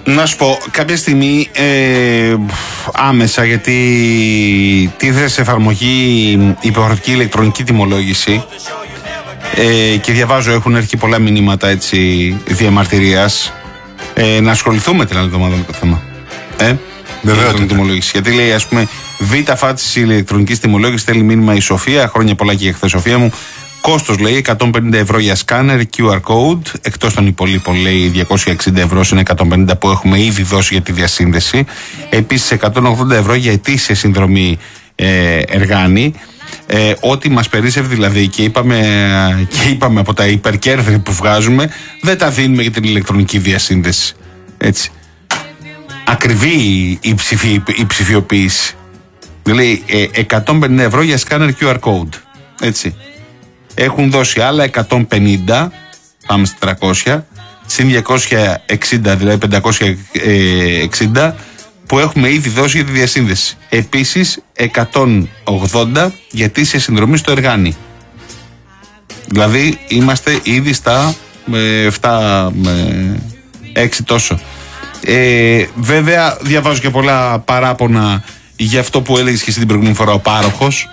Να σου πω, κάποια στιγμή άμεσα, γιατί τίθεται σε εφαρμογή υποχρεωτική ηλεκτρονική τιμολόγηση και διαβάζω, έχουν έρθει πολλά μηνύματα έτσι διαμαρτυρίας, να ασχοληθούμε την άλλη εβδομάδα με το θέμα. Ηλεκτρονική τιμολόγηση. Γιατί λέει, ας πούμε, β' φάση ηλεκτρονικής τιμολόγησης, στέλνει μήνυμα η Σοφία, χρόνια πολλά και χθες Σοφία μου. Κόστος, λέει, 150 ευρώ για σκάνερ, QR code, εκτός των υπολείπων, λέει, 260 ευρώ είναι 150 που έχουμε ήδη δώσει για τη διασύνδεση. Επίσης 180 ευρώ για ετήσια συνδρομή Εργάνη. Ό,τι μας περίσσευε δηλαδή και είπαμε από τα υπερκέρδη που βγάζουμε, δεν τα δίνουμε για την ηλεκτρονική διασύνδεση. Έτσι. Ακριβή η ψηφιοποίηση. Δηλαδή 150 ευρώ για σκάνερ QR code. Έτσι. Έχουν δώσει άλλα 150, πάμε στα 300, συν 260, δηλαδή 560, που έχουμε ήδη δώσει για τη διασύνδεση. Επίσης 180 για ετήσια συνδρομή στο Εργάνη. Δηλαδή είμαστε ήδη στα 7 6 τόσο. Βέβαια διαβάζω και πολλά παράπονα για αυτό που έλεγες και εσύ την προηγούμενη φορά, ο πάροχος.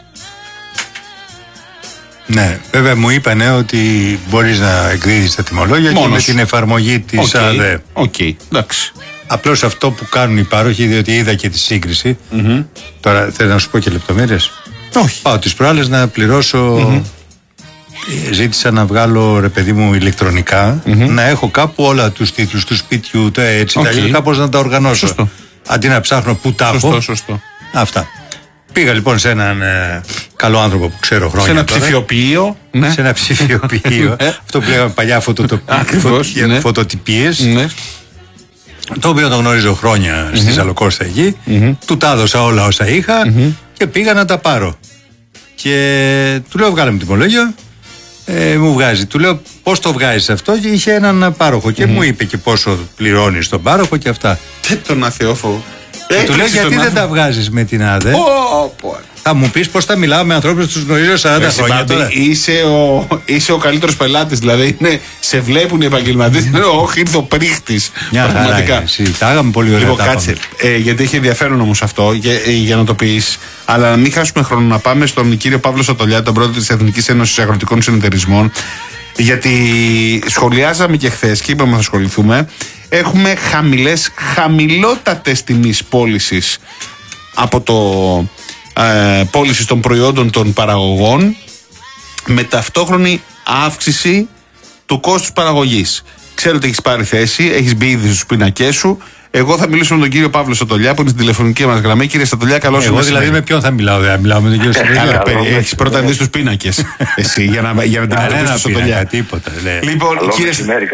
Ναι, βέβαια μου είπανε ότι μπορείς να εκδίδεις τα τιμολόγια και με την εφαρμογή της ΑΔΕ. Οκ, εντάξει. Απλώς αυτό που κάνουν οι πάροχοι, διότι είδα και τη σύγκριση. Τώρα θέλω να σου πω και λεπτομέρειες. Όχι. Πάω τις προάλλες να πληρώσω. Ζήτησα να βγάλω, ρε παιδί μου, ηλεκτρονικά, να έχω κάπου όλα τους τίτλους του σπίτιου, έτσι, κάπως να τα οργανώσω. Σωστό. Αντί να ψάχνω πού τα έχω. Σωστό. Αυτά. Πήγα λοιπόν σε έναν καλό άνθρωπο που ξέρω χρόνια. Σε ένα ψηφιοποιείο. Ναι. Σε ένα ψηφιοποιείο. Αυτό που λέγαμε παλιά φωτοτυπίες. Ναι. Το οποίο το γνωρίζω χρόνια στη Ζαλοκόστα εκεί. Του τα έδωσα όλα όσα είχα και πήγα να τα πάρω. Και του λέω, βγάλε μου τιμολόγιο. Μου βγάζει. Του λέω, πώς το βγάζεις αυτό? Και είχε έναν πάροχο και μου είπε και πόσο πληρώνεις τον πάροχο και αυτά. Τον αθεόφοβο. Του λέω, γιατί δεν τα βγάζεις με την ΑΔΕ? Θα μου πεις πώς θα μιλάω με ανθρώπους που τους γνωρίζω 40 χρόνια τώρα. Είσαι ο καλύτερος πελάτης, δηλαδή σε βλέπουν οι επαγγελματίες. Όχι, ήρθε ο πρίχτης. Μια χαρά. Ταάγαμε πολύ ωραία. Λοιπόν, κάτσε. Γιατί έχει ενδιαφέρον όμως αυτό για να το πεις. Αλλά να μην χάσουμε χρόνο, να πάμε στον κύριο Παύλο Σατολιά, τον πρόεδρο της Εθνικής Ένωσης Αγροτικών Συνεταιρισμών. Γιατί σχολιάζαμε και χθες και είπαμε θα ασχοληθούμε. Έχουμε χαμηλότατες τιμές πώλησης από το πώληση των προϊόντων των παραγωγών, με ταυτόχρονη αύξηση του κόστους παραγωγής. Ξέρω ότι έχεις πάρει θέση, έχεις μπει ήδη στους πίνακές σου. Εγώ θα μιλήσω με τον κύριο Παύλο Σατολιά που είναι στην τηλεφωνική μας γραμμή. Κύριε Σατολιά, καλώς ήρθατε. Εγώ δηλαδή με ποιον θα μιλάω, δεν μιλάω με τον κύριο Σατολιά. Έχεις πρώτα δει στους πίνακες εσύ για να την αντιμετωπίσεις του Σατολιά. Τίποτα. Λοιπόν, κύριε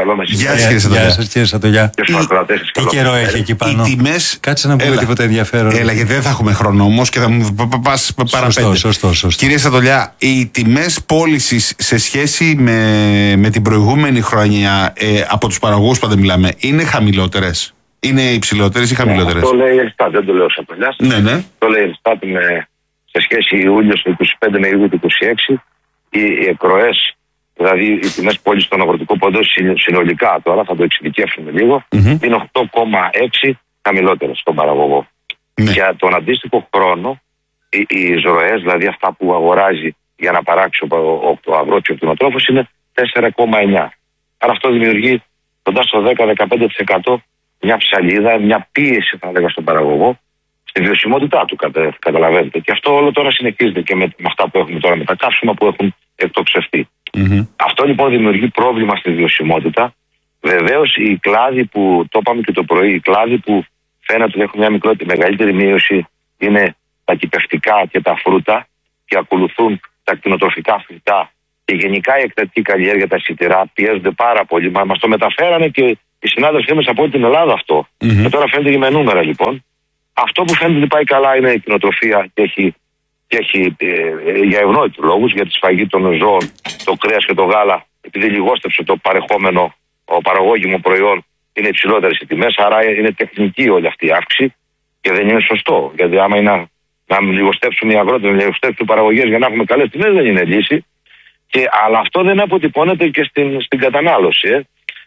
Σατολιά. Τι καιρό έχει εκεί πάνω? Κάτσε να πούμε τίποτα ενδιαφέρον. Έλα, γιατί δεν θα έχουμε χρόνο όμως και θα μου πας παραπέντε. Σωστό. Κύριε Σατολιά, οι τιμές πώλησης σε σχέση με την προηγούμενη χρονιά από τους παραγωγούς που δεν μιλάμε, είναι χαμηλότερες? Είναι υψηλότερες ή χαμηλότερες? Αυτό λέει η Ελστάτ, δεν το λέω ο Σατολιάς. Ναι. Το λέει η Ελστάτ σε σχέση Ιούλιο του 25 με Ιούλιο του 26. Οι εκροές, δηλαδή οι τιμές πώλησης των αγροτικών ποντών συνολικά, τώρα θα το εξειδικεύσουμε λίγο, είναι 8,6 χαμηλότερες στον παραγωγό. Ναι. Για τον αντίστοιχο χρόνο, οι εισρωές, δηλαδή αυτά που αγοράζει για να παράξει ο αγρότης ο κτηνοτρόφος, είναι 4,9. Άρα αυτό δημιουργεί κοντά στο 10-15% μια ψαλίδα, μια πίεση θα έλεγα στον παραγωγό στη βιωσιμότητά του, καταλαβαίνετε. Και αυτό όλο τώρα συνεχίζεται και με αυτά που έχουμε τώρα με τα καύσιμα που έχουν εκτοξευτεί. Αυτό λοιπόν δημιουργεί πρόβλημα στη βιωσιμότητα. Βεβαίως οι κλάδοι που το είπαμε και το πρωί, οι κλάδοι που φαίνεται ότι έχουν μια μεγαλύτερη μείωση είναι τα κυπευτικά και τα φρούτα και ακολουθούν τα κτηνοτροφικά φυτά και γενικά η εκτατική καλλιέργεια, τα σιτηρά πιέζονται πάρα πολύ. Μας το μεταφέρανε και οι συνάδελφοί μας από όλη την Ελλάδα αυτό. Και τώρα φαίνεται και με νούμερα λοιπόν. Αυτό που φαίνεται ότι πάει καλά είναι η κτηνοτροφία και έχει για ευνόητους λόγους, για τη σφαγή των ζώων, το κρέας και το γάλα, επειδή λιγόστεψε το παρεχόμενο παραγώγημο προϊόν, είναι υψηλότερες οι τιμές. Άρα είναι τεχνική όλη αυτή η αύξηση και δεν είναι σωστό. Γιατί άμα είναι να λιγοστέψουν οι αγρότες, να λιγοστέψουν οι παραγωγές για να έχουμε καλές τιμές, δεν είναι λύση. Αλλά αυτό δεν αποτυπώνεται και στην κατανάλωση.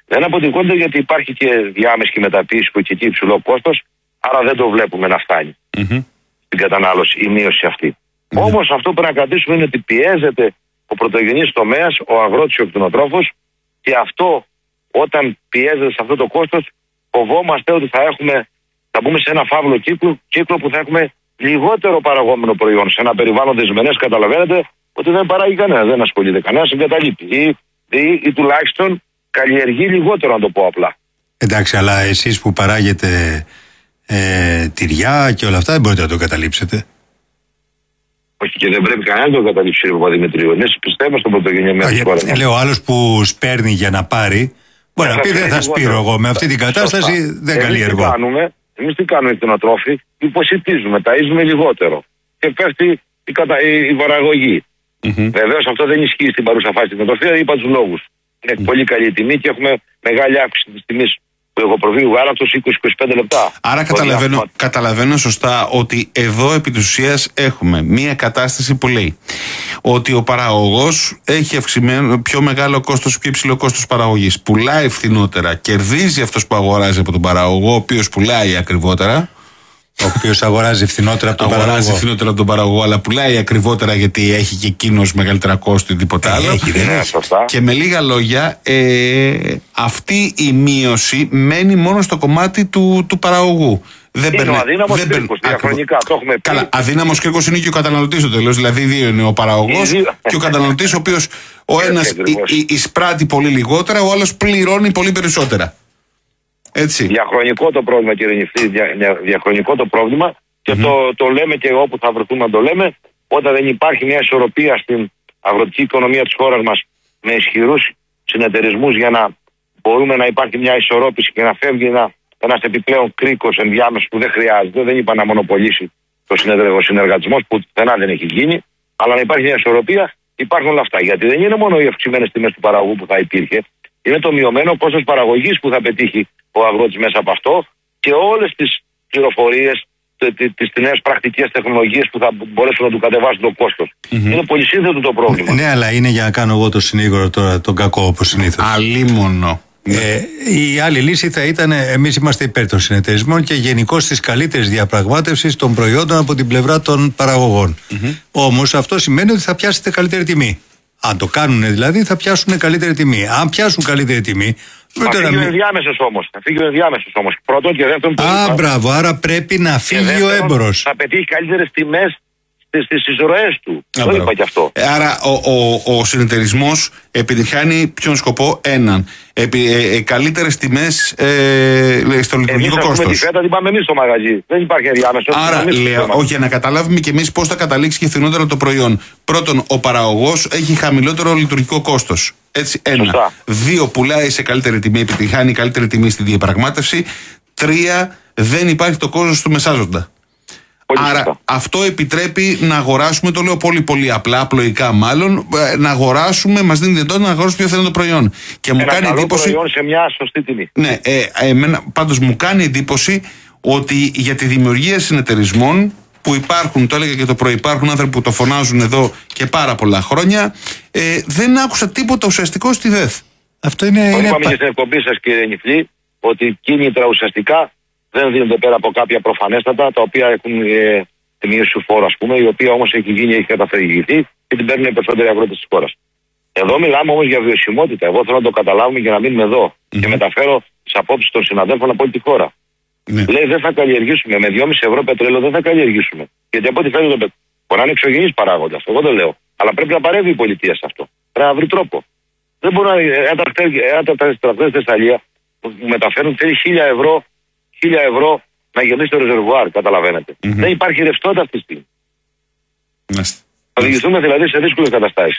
Δεν αποτυπώνται γιατί υπάρχει και διάμεση μεταποίηση που έχει εκεί υψηλό κόστος, άρα δεν το βλέπουμε να φτάνει στην κατανάλωση η μείωση αυτή. Όμως αυτό που πρέπει να κρατήσουμε είναι ότι πιέζεται ο πρωτογενής τομέας, ο αγρότης και ο κτηνοτρόφος, και αυτό όταν πιέζεται σε αυτό το κόστος, φοβόμαστε ότι θα μπούμε σε ένα φαύλο κύκλο που θα έχουμε λιγότερο παραγόμενο προϊόν. Σε ένα περιβάλλον δεσμενές, καταλαβαίνετε ότι δεν παράγει κανένα, δεν ασχολείται κανένα, εγκαταλείπει ή τουλάχιστον καλλιεργεί λιγότερο, να το πω απλά. Εντάξει, αλλά εσείς που παράγετε τυριά και όλα αυτά δεν μπορείτε να το καταλήψετε. Όχι, και δεν πρέπει κανένα να το καταλήψει, κύριε Παπαδημητρίου. Εμείς πιστεύουμε στον πρωτογενή μέσα της χώρας μας. Λέω, ο άλλος που σπέρνει για να πάρει, μπορεί να πει δεν θα σπείρω εγώ. Με αυτή την κατάσταση δεν καλλιεργώ. Εμείς τι κάνουμε οι κτηνοτρόφοι, υποσιτίζουμε, ταΐζουμε λιγότερο. Και πέφτει η παραγωγή. Βεβαίως αυτό δεν ισχύει στην παρούσα φάση της κτηνοτροφίας, είπα τους λόγους. Είναι πολύ καλή τιμή και έχουμε μεγάλη αύξηση της τιμής του εγωπροβίου γάλακτος 20-25 λεπτά. Άρα καταλαβαίνω σωστά ότι εδώ επί της ουσίας έχουμε μία κατάσταση που λέει ότι ο παραγωγός έχει αυξημένο πιο μεγάλο κόστος, πιο υψηλό κόστος παραγωγής. Πουλάει φθηνότερα, κερδίζει αυτός που αγοράζει από τον παραγωγό, ο οποίος πουλάει ακριβότερα. Ο οποίος αγοράζει φθηνότερα από τον παραγωγό. Αγοράζει φθηνότερα από τον παραγωγό, αλλά πουλάει ακριβότερα γιατί έχει και εκείνος μεγαλύτερα κόστη, τίποτα άλλο. Και με λίγα λόγια, αυτή η μείωση μένει μόνο στο κομμάτι του παραγωγού. Είναι ο αδύναμος κρίκος, διαχρονικά. Το έχουμε πει. Καλά, αδύναμος κρίκος είναι και ο καταναλωτής στο τέλος. Δηλαδή, δύο είναι ο παραγωγός και ο καταναλωτής, ο οποίος ο ένας εισπράττει πολύ λιγότερα, ο άλλος πληρώνει πολύ περισσότερα. Έτσι. Διαχρονικό το πρόβλημα, κύριε Νηφτή, διαχρονικό το πρόβλημα, και το λέμε και όπου θα βρεθούμε να το λέμε, όταν δεν υπάρχει μια ισορροπία στην αγροτική οικονομία της χώρας μας με ισχυρούς συνεταιρισμούς για να μπορούμε να υπάρχει μια ισορρόπηση και να φεύγει ένας επιπλέον κρίκος ενδιάμεσος που δεν χρειάζεται. Δεν είπα να μονοπολίσει ο συνεργατισμός που πουθενά δεν έχει γίνει, αλλά να υπάρχει μια ισορροπία, υπάρχουν όλα αυτά. Γιατί δεν είναι μόνο οι αυξημένες τιμές του παραγωγού που θα υπήρχε, είναι το μειωμένο κόστος παραγωγής που θα πετύχει ο αγρότης μέσα από αυτό και όλες τις πληροφορίες, τις νέες πρακτικές τεχνολογίες που θα μπορέσουν να του κατεβάσουν το κόστος. Είναι πολυσύνθετο το πρόβλημα. Ναι, αλλά είναι για να κάνω εγώ το συνήγορο τώρα, τον κακό όπως συνήθως. Αλίμονο. Η άλλη λύση θα ήταν, εμείς είμαστε υπέρ των συνεταιρισμών και γενικώς της καλύτερης διαπραγμάτευσης των προϊόντων από την πλευρά των παραγωγών. Όμως αυτό σημαίνει ότι θα πιάσετε καλύτερη τιμή. Αν το κάνουν δηλαδή, θα πιάσουν καλύτερη τιμή. Αν πιάσουν καλύτερη τιμή. Θα φύγει ο ενδιάμεσος όμως. Πρώτον και δεύτερον. Μπράβο, άρα πρέπει να φύγει ο έμπορος. Θα πετύχει καλύτερες τιμές στις εισρωές του. Το είπα και αυτό. Άρα ο συνεταιρισμός επιτυχάνει ποιον σκοπό? Έναν. Καλύτερες τιμές στο λειτουργικό κόστος. Εμείς τη φέτα την πάμε εμείς στο μαγαζί. Δεν υπάρχει ενδιάμεσος. Άρα λέω, για να καταλάβουμε και εμείς πώς θα καταλήξει και φθηνότερο το προϊόν. Πρώτον, ο παραγωγός έχει χαμηλότερο λειτουργικό κόστος. Έτσι, ένα. Σωστά. 2, πουλάει σε καλύτερη τιμή, επιτυχάνει καλύτερη τιμή στη διαπραγμάτευση. 3, δεν υπάρχει το κόστος του μεσάζοντα. Άρα αυτό επιτρέπει να αγοράσουμε, το λέω πολύ απλά, απλοϊκά μάλλον, να αγοράσουμε, μας δίνει δυνατότητα να αγοράσουμε πιο φθηνό το προϊόν. Και μου κάνει εντύπωση. Προϊόν σε μια σωστή τιμή. Ναι, πάντως μου κάνει εντύπωση ότι για τη δημιουργία συνεταιρισμών που υπάρχουν, το έλεγα και το πρωί, υπάρχουν άνθρωποι που το φωνάζουν εδώ και πάρα πολλά χρόνια, δεν άκουσα τίποτα ουσιαστικό στη ΔΕΘ. Αυτό είναι. Είπαμε και στην εκπομπή σας, κύριε Νηφλή, ότι κίνητρα ουσιαστικά δεν δίνονται πέρα από κάποια προφανέστατα, τα οποία έχουν τη μείωση του φόρου, ας πούμε, η οποία όμως έχει καταφυγηθεί και την παίρνουν οι περισσότεροι αγρότες της χώρας. Εδώ μιλάμε όμως για βιωσιμότητα. Εγώ θέλω να το καταλάβουμε για να μείνουμε εδώ. Και μεταφέρω τις απόψεις των συναδέλφων από όλη τη χώρα. Λέει δεν θα καλλιεργήσουμε. Με 2,5 ευρώ πετρέλαιο δεν θα καλλιεργήσουμε. Γιατί από ό,τι φαίνεται το πετρέλαιο μπορεί να είναι εξωγενής παράγοντας. Εγώ το λέω. Αλλά πρέπει να παρέμβει η πολιτεία σε αυτό. Πρέπει να βρει τρόπο. Δεν μπορεί να. Ένα τρακτέρ στη Θεσσαλία που μεταφέρουν θέλει 1.000 ευρώ να γεμίσει το ρεζερβουάρ, καταλαβαίνετε. Δεν υπάρχει ρευστότητα αυτή τη στιγμή. Θα οδηγηθούμε δηλαδή σε δύσκολες καταστάσεις.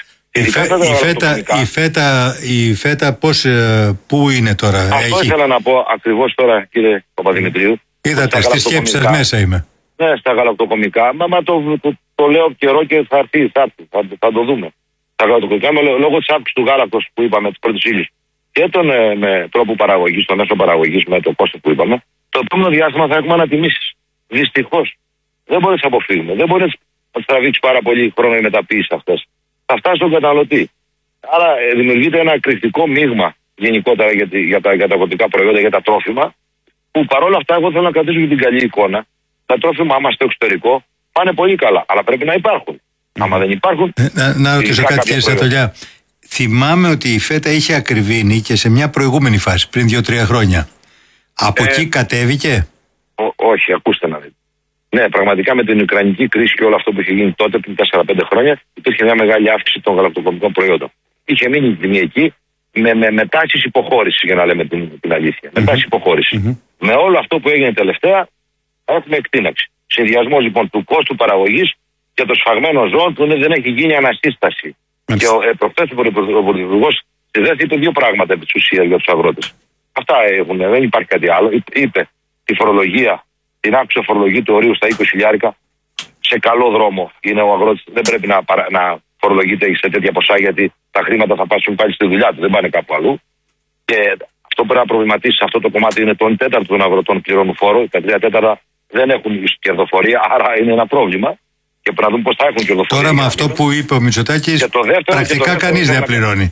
Η φέτα πώς, πού είναι τώρα? Αυτό ήθελα να πω ακριβώς τώρα, κύριε Παπαδημητρίου. Είδατε, στη σκέψη σας μέσα είμαι. Ναι, στα γαλακτοκομικά. Μα το λέω καιρό και θα έρθει, θα το δούμε. Στα γαλακτοκομικά, λόγω της αύξησης του γάλακτος που είπαμε, της πρώτης ύλης και τον τρόπο παραγωγής, τον μέσο παραγωγής με το κόστος που είπαμε, το επόμενο διάστημα θα έχουμε ανατιμήσεις. Δυστυχώς. Δεν μπορεί να τις αποφύγουμε. Δεν μπορεί να τις τραβήξει πάρα πολύ χρόνο η μεταποίηση αυτές. Θα φτάσει στον καταναλωτή. Άρα δημιουργείται ένα εκρηκτικό μείγμα γενικότερα για τα αγροτικά προϊόντα, για τα τρόφιμα. Που παρόλα αυτά, εγώ θέλω να κρατήσω και την καλή εικόνα. Τα τρόφιμα, άμα στο εξωτερικό, πάνε πολύ καλά. Αλλά πρέπει να υπάρχουν. Άμα δεν υπάρχουν. Να ρωτήσω κάτι, κύριε Σατολιά. Θυμάμαι ότι η φέτα είχε ακριβήνει και σε μια προηγούμενη φάση, πριν 2-3 χρόνια. Από εκεί κατέβηκε. Όχι, ακούστε να δείτε. Ναι, πραγματικά με την Ουκρανική κρίση και όλο αυτό που είχε γίνει τότε, πριν 4-5 χρόνια, υπήρχε μια μεγάλη αύξηση των γαλακτοκομικών προϊόντων. Είχε μείνει η τιμή εκεί με τάσεις υποχώρησης, για να λέμε την αλήθεια. Με τάσεις υποχώρησης. Με όλο αυτό που έγινε τελευταία, έχουμε εκτείναξη. Συνδυασμό λοιπόν του κόστου παραγωγής και των σφαγμένων ζώων που δεν έχει γίνει ανασύσταση. Και προχθές ο Πρωθυπουργός στη ΔΕΘ είπε δύο πράγματα επί της ουσίας για τους αγρότες. Αυτά έχουν, δεν υπάρχει κάτι άλλο. Είπε τη φορολογία, την άξιο φορολογία του ορίου στα 20.000 σε καλό δρόμο είναι ο αγρότης. Δεν πρέπει να φορολογείται σε τέτοια ποσά, γιατί τα χρήματα θα πάσουν πάλι στη δουλειά του, δεν πάνε κάπου αλλού. Και αυτό που πρέπει να προβληματίσει σε αυτό το κομμάτι είναι το 1/4 των αγροτών πληρώνουν φόρο, τα 3/4 δεν έχουν κερδοφορία, άρα είναι ένα πρόβλημα. Και πρέπει να δούμε πώς θα έχουν κερδοφορία. Τώρα με αυτό που είπε ο Μητσοτάκης, πρακτικά κανείς δεν πληρώνει.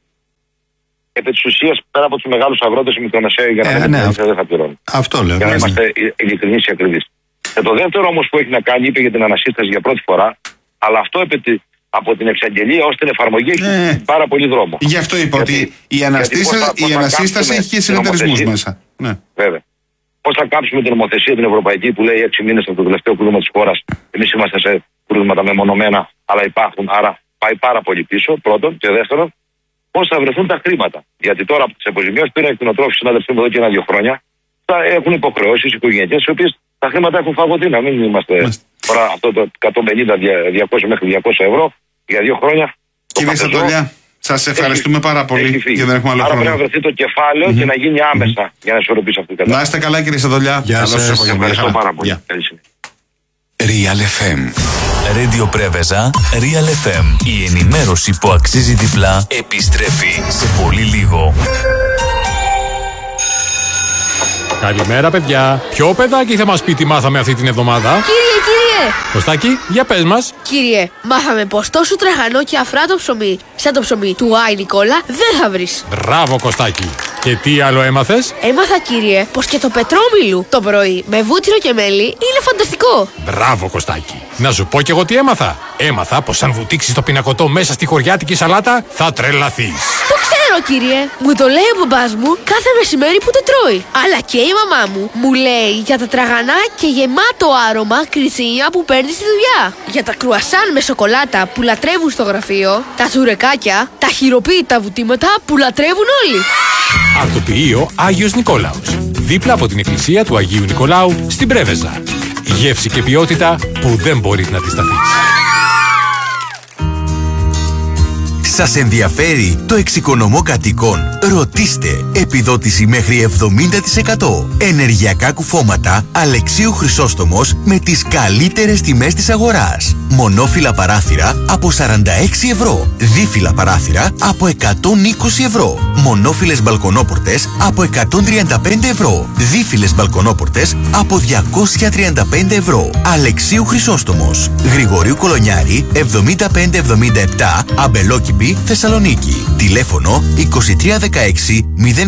Επί της ουσίας, πέρα από τους μεγάλους αγρότες, οι μικρομεσαίοι για να δεν θα πληρώνουν. Αυτό λέω. Για να είμαστε ειλικρινείς και ακριβείς. Και το δεύτερο όμως που έχει να κάνει, είπε για την ανασύσταση για πρώτη φορά, αλλά αυτό από την εξαγγελία ως την εφαρμογή έχει πάρα πολύ δρόμο. Γι' αυτό είπα ότι η ανασύσταση έχει και συνεταιρισμούς μέσα. Ναι. Βέβαια. Πώς θα κάψουμε την νομοθεσία την ευρωπαϊκή που λέει 6 μήνες από το τελευταίο κρούσμα της χώρας. Εμείς είμαστε σε κρούσματα μεμονωμένα, αλλά υπάρχουν. Άρα πάει πάρα πολύ πίσω, πρώτον. Και δεύτερον, πώς θα βρεθούν τα χρήματα. Γιατί τώρα από τις αποζημιώσεις πήραν κτηνοτρόφοι συνάδελφοι μου εδώ και 1-2 χρόνια. Θα έχουν υποχρεώσεις οικογενειακές, οι οποίες τα χρήματα έχουν φαγωθεί. Να μην είμαστε τώρα αυτό το 150-200 μέχρι 200 ευρώ για 2 χρόνια. Κύριε Σατολιά, σας ευχαριστούμε πάρα πολύ και δεν έχουμε άλλο χρόνο. Άρα πρέπει χρόνο. να βρεθεί το κεφάλαιο και να γίνει άμεσα για να ισορροπήσει αυτή την κατάσταση. Να είστε καλά, κύριε Σατολιά. Γεια σας. Ευχαριστώ πάρα πολύ. Real FM. Radio Πρέβεζα, Real FM. Η ενημέρωση που αξίζει διπλά επιστρέφει σε πολύ λίγο. Καλημέρα, παιδιά. Ποιο παιδάκι θα μας πει τι μάθαμε αυτή την εβδομάδα? Κύριε! Κωστάκη, για πες μας. Κύριε, μάθαμε πως τόσο τραχανό και αφράτο ψωμί, σαν το ψωμί του Άι Νικόλα, δεν θα βρεις. Μπράβο, Κωστάκη. Και τι άλλο έμαθες? Έμαθα, κύριε, πως και το πετρόμιλου το πρωί με βούτυρο και μέλι είναι φανταστικό. Μπράβο, Κωστάκη. Να σου πω κι εγώ τι έμαθα. Έμαθα πως αν βουτήξεις το πινακωτό μέσα στη χωριάτικη σαλάτα, θα τρελαθείς. Το ξέρω, κύριε. Μου το λέει ο μπαμπάς μου κάθε μεσημέρι που το τρώει. Αλλά και η μαμά μου λέει για τα τραγανά και γεμάτο άρωμα κριτσίνια που παίρνει στη δουλειά. Για τα κρουασάν με σοκολάτα που λατρεύουν στο γραφείο. Τα τσουρεκάκια, τα χειροποίητα βουτήματα που λατρεύουν όλοι. Αρτοποιείο Άγιος Νικόλαος. Δίπλα από την εκκλησία του Αγίου Νικολάου στην Πρέβεζα. Γεύση και ποιότητα που δεν μπορείς να τη σταθείς. Σας ενδιαφέρει το εξοικονομώ κατοικών? Ρωτήστε. Επιδότηση μέχρι 70%. Ενεργειακά κουφώματα Αλεξίου Χρυσόστομος με τις καλύτερες τιμές της αγοράς. Μονόφυλλα παράθυρα από 46 ευρώ. Δίφυλλα παράθυρα από 120 ευρώ. Μονόφυλλες μπαλκονόπορτες από 135 ευρώ. Δίφυλλες μπαλκονόπορτες από 235 ευρώ. Αλεξίου Χρυσόστομος. Γρηγορίου Κολονιάρη 7577 Αμπελόκηπη, Θεσσαλονίκη. Τηλέφωνο 2316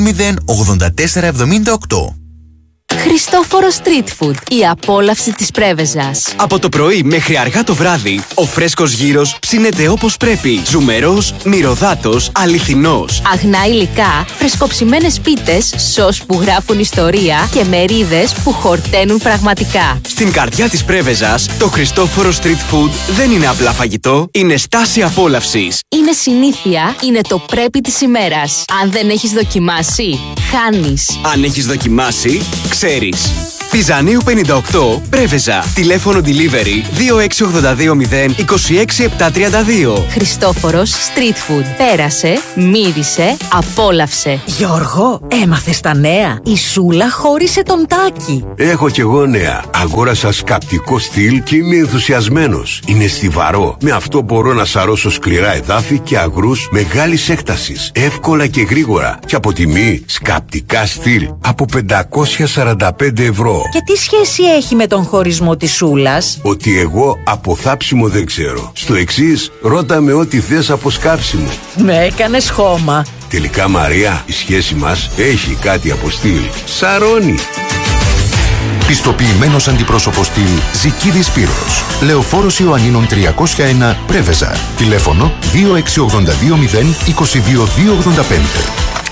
008478. Χριστόφορο Street Food. Η απόλαυση της Πρέβεζας. Από το πρωί μέχρι αργά το βράδυ, ο φρέσκος γύρος ψήνεται όπως πρέπει. Ζουμερός, μυρωδάτος, αληθινός. Αγνά υλικά, φρεσκοψημένες πίτες, σως που γράφουν ιστορία και μερίδες που χορταίνουν πραγματικά. Στην καρδιά της Πρέβεζας, το Χριστόφορο Street Food δεν είναι απλά φαγητό, είναι στάση απόλαυσης. Είναι συνήθεια, είναι το πρέπει της ημέρας. Αν δεν έχεις δοκιμάσει, χάνεις. Αν έχεις δοκιμάσει, ξέρεις. Πιζανίου 58, Πρέβεζα. Τηλέφωνο delivery 26820 26732. Χριστόφορος Street Food. Πέρασε, μύρισε, απόλαυσε. Γιώργο, έμαθες τα νέα? Η Σούλα χώρισε τον Τάκη. Έχω κι εγώ νέα. Αγόρασα σκαπτικό στυλ και είμαι ενθουσιασμένος. Είναι στιβαρό. Με αυτό μπορώ να σαρώσω σκληρά εδάφη και αγρούς μεγάλης έκτασης. Εύκολα και γρήγορα. Και από τιμή σκαπτικά στυλ από 545 ευρώ. Και τι σχέση έχει με τον χωρισμό της Σούλας? Ότι εγώ από θάψιμο δεν ξέρω. Στο εξής, ρώτα με ό,τι θες από σκάψιμο. Με έκανες χώμα. Τελικά, Μαρία, η σχέση μας έχει κάτι από στυλ. Σαρώνει. Πιστοποιημένος αντιπρόσωπος στυλ Ζικίδης Σπύρος. Λεωφόρος Ιωαννίνων 301 Πρέβεζα. Τηλέφωνο 26820 22285.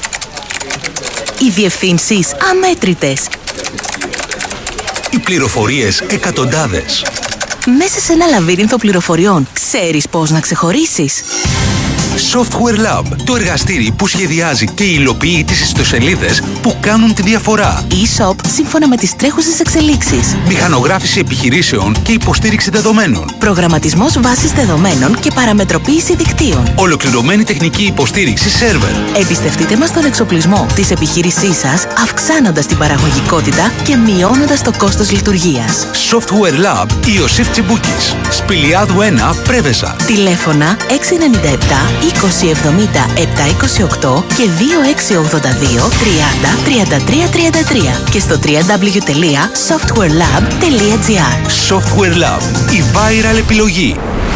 Οι διευθύνσεις αμέτρητες. Οι πληροφορίες εκατοντάδες. Μέσα σε ένα λαβύρινθο πληροφοριών, ξέρεις πώς να ξεχωρίσεις? Software Lab, το εργαστήρι που σχεδιάζει και υλοποιεί τις ιστοσελίδες που κάνουν τη διαφορά. E-shop σύμφωνα με τις τρέχουσες εξελίξεις. Μηχανογράφηση επιχειρήσεων και υποστήριξη δεδομένων. Προγραμματισμός βάσης δεδομένων και παραμετροποίηση δικτύων. Ολοκληρωμένη τεχνική υποστήριξη σερβερ. Εμπιστευτείτε μας τον εξοπλισμό της επιχείρησής σας, αυξάνοντας την παραγωγικότητα και μειώνοντας το κόστος λειτουργίας. Software Lab Ιωσήφ Τσιμπούκης. Σπηλιάδου 1 Πρέβεζα. Τηλέφωνα 697 2070 728 και 2682 30 33 33 και στο www.softwarelab.gr. Software Lab, η viral επιλογή.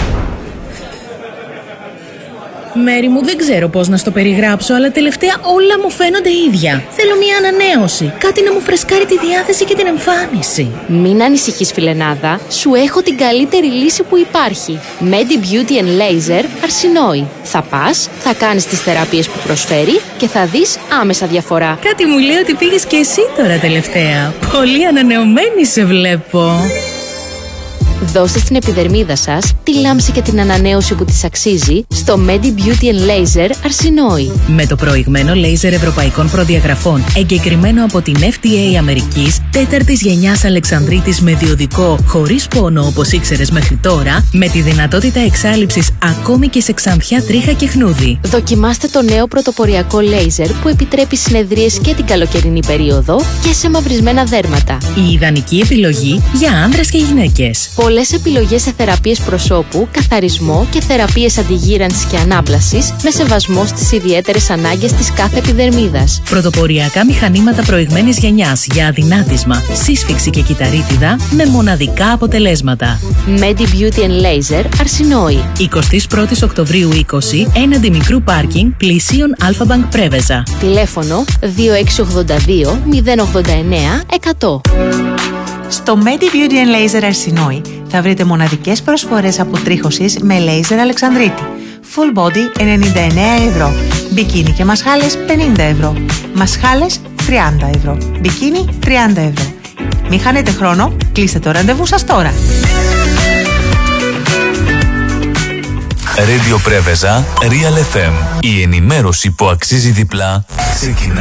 Μέρη μου, δεν ξέρω πώς να στο περιγράψω, αλλά τελευταία όλα μου φαίνονται ίδια. Θέλω μια ανανέωση. Κάτι να μου φρεσκάρει τη διάθεση και την εμφάνιση. Μην ανησυχείς, φιλενάδα. Σου έχω την καλύτερη λύση που υπάρχει. Medi Beauty and Laser Αρσινόη. Θα πας, θα κάνεις τις θεραπείες που προσφέρει και θα δεις άμεσα διαφορά. Κάτι μου λέει ότι πήγες και εσύ τώρα τελευταία. Πολύ ανανεωμένη σε βλέπω. Δώστε στην επιδερμίδα σας τη λάμψη και την ανανέωση που της αξίζει στο Medi Beauty and Laser Αρσινόη. Με το προηγμένο λέιζερ ευρωπαϊκών προδιαγραφών, εγκεκριμένο από την FDA Αμερικής, 4ης γενιάς Αλεξανδρίτης με διοδικό, χωρίς πόνο όπως ήξερες μέχρι τώρα, με τη δυνατότητα εξάλειψης ακόμη και σε ξανθιά, τρίχα και χνούδι. Δοκιμάστε το νέο πρωτοποριακό λέιζερ που επιτρέπει συνεδρίες και την καλοκαιρινή περίοδο και σε μαυρισμένα δέρματα. Η ιδανική επιλογή για άνδρες και γυναίκες. Πολλές επιλογές σε θεραπείες προσώπου, καθαρισμό και θεραπείες αντιγύρανσης και ανάπλασης με σεβασμό στις ιδιαίτερες ανάγκες της κάθε επιδερμίδας. Πρωτοποριακά μηχανήματα προηγμένης γενιάς για αδυνάτισμα, σύσφυξη και κυταρίτιδα με μοναδικά αποτελέσματα. Medi Beauty and Laser Αρσινόη. 21 Οκτωβρίου 20, έναντι μικρού πάρκινγκ, πλησίον Αλφα-Μπανκ Πρέβεζα. Τηλέφωνο 2682 089 100. Στο Medi Beauty and Laser Αρσινόη θα βρείτε μοναδικές προσφορές αποτρίχωσης με λέιζερ Αλεξανδρίτη. Full body 99 ευρώ. Μπικίνι και μασχάλες 50 ευρώ. Μασχάλες 30 ευρώ. Μπικίνι 30 ευρώ. Μην χάνετε χρόνο, κλείστε το ραντεβού σας τώρα. Radio Πρέβεζα, Real FM. Η ενημέρωση που αξίζει διπλά ξεκινά